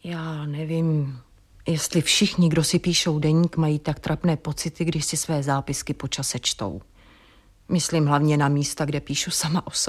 Já nevím, jestli všichni, kdo si píšou deník, mají tak trapné pocity, když si své zápisky po čase čtou. Myslím hlavně na místa, kde píšu sama o sobě.